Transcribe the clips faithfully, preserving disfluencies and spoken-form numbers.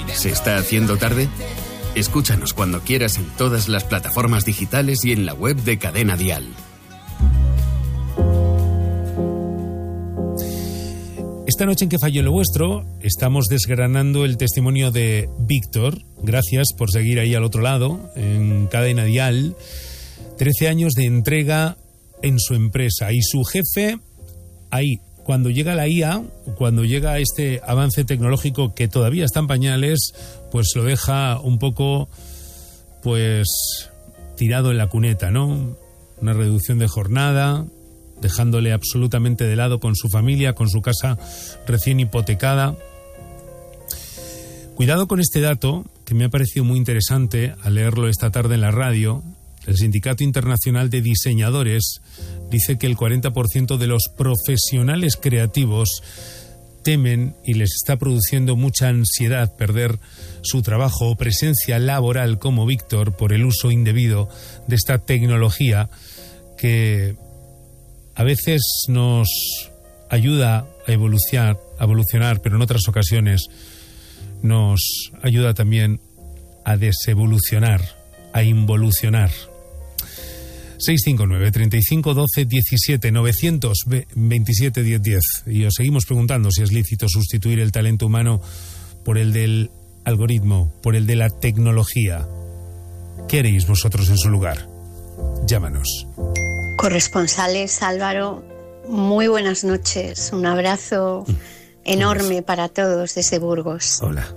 ¿Se está haciendo tarde? Escúchanos cuando quieras en todas las plataformas digitales y en la web de Cadena Dial. Esta noche en Que falló lo vuestro estamos desgranando el testimonio de Víctor. Gracias por seguir ahí al otro lado, en Cadena Dial. trece años de entrega en su empresa y su jefe ahí. Cuando llega la I A, cuando llega este avance tecnológico que todavía está en pañales, pues lo deja un poco, pues, tirado en la cuneta, ¿no? Una reducción de jornada, dejándole absolutamente de lado con su familia, con su casa recién hipotecada. Cuidado con este dato, que me ha parecido muy interesante al leerlo esta tarde en la radio. El Sindicato Internacional de Diseñadores dice que el cuarenta por ciento de los profesionales creativos temen y les está produciendo mucha ansiedad perder su trabajo o presencia laboral como Víctor por el uso indebido de esta tecnología que a veces nos ayuda a evolucionar, a evolucionar, pero en otras ocasiones nos ayuda también a desevolucionar, a involucionar. seis cinco nueve, treinta y cinco, doce, diecisiete, novecientos veintisiete, diez, diez. Y os seguimos preguntando si es lícito sustituir el talento humano por el del algoritmo, por el de la tecnología. ¿Qué haréis vosotros en su lugar? Llámanos. Corresponsales, Álvaro, muy buenas noches. Un abrazo mm. enorme para todos desde Burgos. Hola.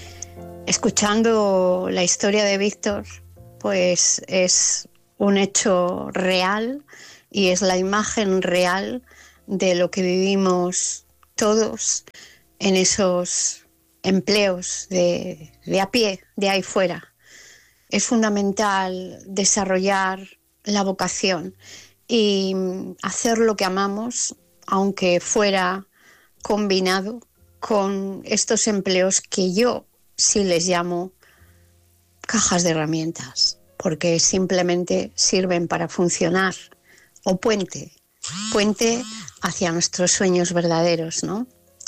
Escuchando la historia de Víctor, pues es un hecho real y es la imagen real de lo que vivimos todos en esos empleos de, de a pie, de ahí fuera. Es fundamental desarrollar la vocación y hacer lo que amamos, aunque fuera combinado con estos empleos que yo sí les llamo cajas de herramientas, porque simplemente sirven para funcionar, o puente, puente hacia nuestros sueños verdaderos, ¿no?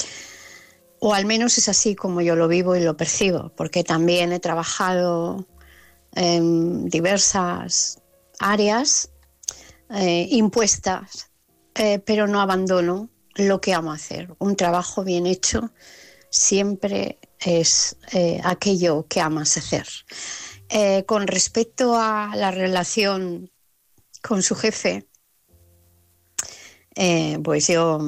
O al menos es así como yo lo vivo y lo percibo, porque también he trabajado en diversas áreas eh, impuestas, eh, pero no abandono lo que amo hacer. Un trabajo bien hecho siempre es eh, aquello que amas hacer. Eh, con respecto a la relación con su jefe, eh, pues yo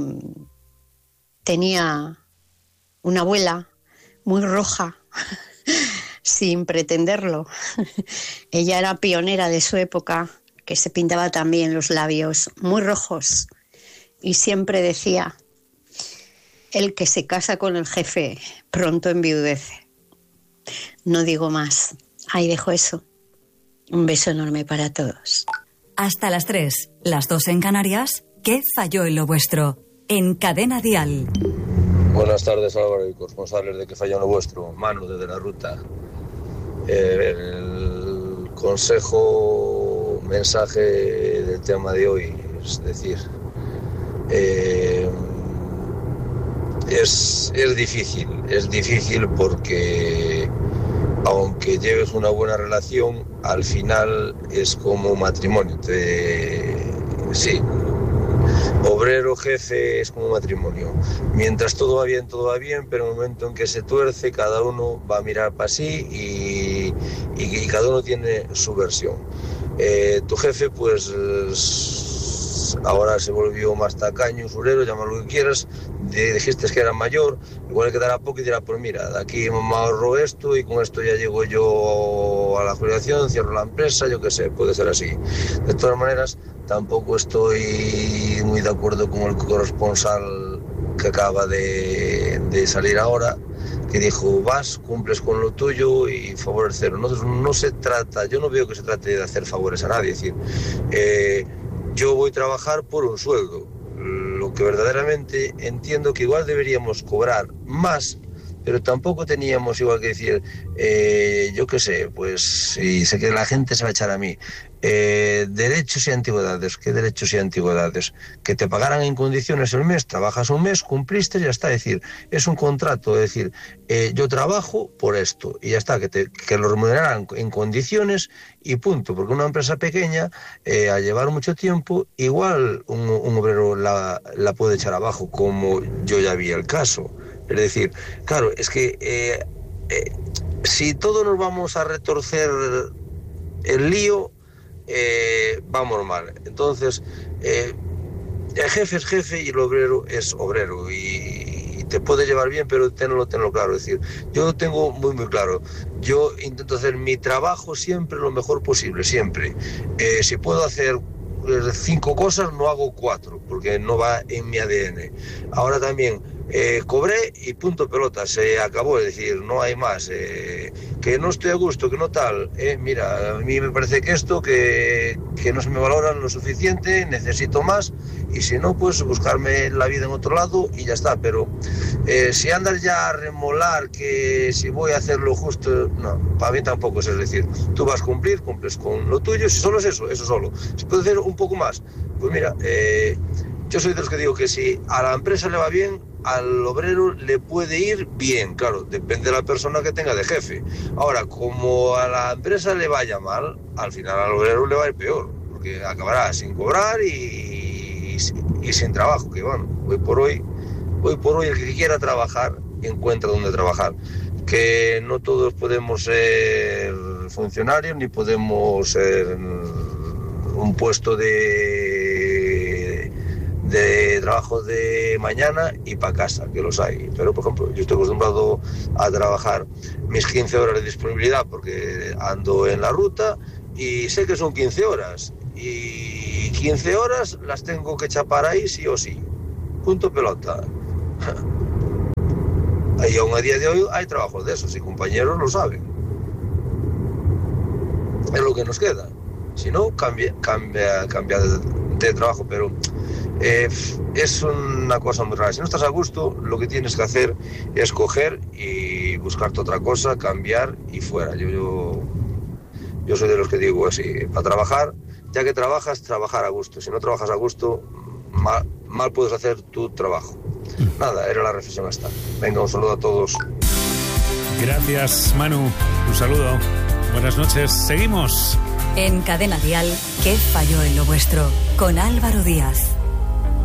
tenía una abuela muy roja, sin pretenderlo. Ella era pionera de su época, que se pintaba también los labios muy rojos y siempre decía: el que se casa con el jefe pronto enviudece. No digo más. Ahí dejo eso. Un beso enorme para todos. Hasta las tres, las dos en Canarias. ¿Qué falló en lo vuestro? En Cadena Dial. Buenas tardes, Álvaro y corresponsales de ¿Qué falló en lo vuestro? Manu, desde la ruta. Eh, el consejo, mensaje del tema de hoy, es decir, eh, es, es difícil, es difícil porque aunque lleves una buena relación, al final es como un matrimonio. Te, sí, obrero, jefe, es como un matrimonio. Mientras todo va bien, todo va bien, pero en el momento en que se tuerce, cada uno va a mirar para sí y, y, y cada uno tiene su versión. Eh, tu jefe, pues, ahora se volvió más tacaño, usurero, llámalo lo que quieras. Dijiste que era mayor, igual le quedará poco y dirá: pues mira, de aquí me ahorro esto y con esto ya llego yo a la jubilación, cierro la empresa, yo qué sé, puede ser así. De todas maneras, tampoco estoy muy de acuerdo con el corresponsal que acaba de, de salir ahora, que dijo: vas, cumples con lo tuyo y favores cero. No, no se trata, yo no veo que se trate de hacer favores a nadie, es decir, eh, yo voy a trabajar por un sueldo. Lo que verdaderamente entiendo que igual deberíamos cobrar más pero tampoco teníamos igual que decir, eh, yo qué sé, pues si sé que la gente se va a echar a mí, eh, derechos y antigüedades. ¿Qué derechos y antigüedades? Que te pagaran en condiciones el mes, trabajas un mes, cumpliste y ya está. Es decir, es un contrato, es decir, eh, yo trabajo por esto y ya está, que, te, que lo remunerarán en condiciones y punto, porque una empresa pequeña, eh, a llevar mucho tiempo, igual un, un obrero la, la puede echar abajo, como yo ya vi el caso. Es decir, claro, es que eh, eh, si todos nos vamos a retorcer el lío, eh, vamos mal. Entonces, eh, el jefe es jefe y el obrero es obrero, y, y te puede llevar bien, pero tenlo, tenlo claro. Es decir, yo lo tengo muy, muy claro. Yo intento hacer mi trabajo siempre lo mejor posible, siempre. Eh, si puedo hacer cinco cosas, no hago cuatro, porque no va en mi A D N. Ahora también, eh, cobré y punto pelota, se acabó, es decir, no hay más. Eh, que no estoy a gusto, que no tal, eh, mira, a mí me parece que esto, que, que no se me valoran lo suficiente, necesito más, y si no, pues buscarme la vida en otro lado y ya está. Pero eh, si andas ya a remolar que si voy a hacer lo justo, no, para mí tampoco es, es decir, tú vas a cumplir, cumples con lo tuyo, si solo es eso, eso solo. Si puedes hacer un poco más, pues mira, eh, yo soy de los que digo que si a la empresa le va bien, al obrero le puede ir bien, claro, depende de la persona que tenga de jefe. Ahora, como a la empresa le vaya mal, al final al obrero le va a ir peor, porque acabará sin cobrar y, y, y sin trabajo, que bueno, hoy por hoy, hoy por hoy el que quiera trabajar, encuentra donde trabajar. Que no todos podemos ser funcionarios, ni podemos ser un puesto de, de trabajo de mañana y para casa, que los hay. Pero, por ejemplo, yo estoy acostumbrado a trabajar mis quince horas de disponibilidad porque ando en la ruta y sé que son quince horas. Y quince horas las tengo que chapar ahí sí o sí. Punto pelota. Y aún a día de hoy hay trabajos de esos y compañeros lo saben. Es lo que nos queda. Si no, cambia, cambia, cambia de, de trabajo, pero eh, es una cosa muy rara. Si no estás a gusto, lo que tienes que hacer es coger y buscarte otra cosa, cambiar y fuera. Yo, yo, yo soy de los que digo así, para trabajar, ya que trabajas, trabajar a gusto. Si no trabajas a gusto, mal, mal puedes hacer tu trabajo. Nada, era la reflexión esta. Venga, un saludo a todos. Gracias, Manu. Un saludo. Buenas noches. Seguimos. En Cadena Dial, ¿qué falló en lo vuestro? Con Álvaro Díaz.